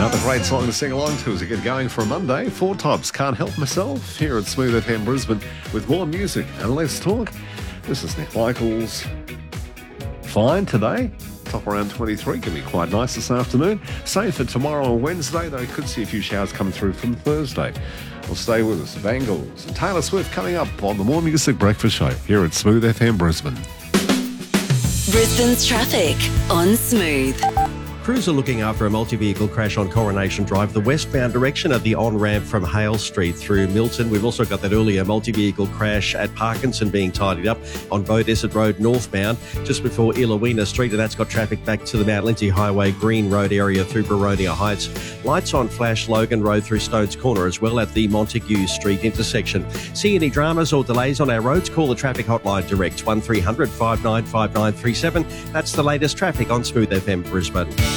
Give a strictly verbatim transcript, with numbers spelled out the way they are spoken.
Another great song to sing along to as we get going for a Monday. Four Tops, Can't Help Myself, here at Smooth F M Brisbane with more music and less talk. This is Nick Michaels. Fine today. Top around twenty-three, can be quite nice this afternoon. Same for tomorrow and Wednesday, though could see a few showers come through from Thursday. Well, stay with us. Bangles and Taylor Swift coming up on the More Music Breakfast Show here at Smooth F M Brisbane. Brisbane's traffic on Smooth. Crews are looking after a multi-vehicle crash on Coronation Drive, the westbound direction of the on-ramp from Hale Street through Milton. We've also got that earlier multi-vehicle crash at Parkinson being tidied up on Beaudesert Road northbound just before Illawina Street, and that's got traffic back to the Mount Lindsay Highway Green Road area through Baronia Heights. Lights on flash Logan Road through Stones Corner as well at the Montague Street intersection. See any dramas or delays on our roads? Call the traffic hotline direct one three hundred, five nine five nine three seven. That's the latest traffic on Smooth F M Brisbane.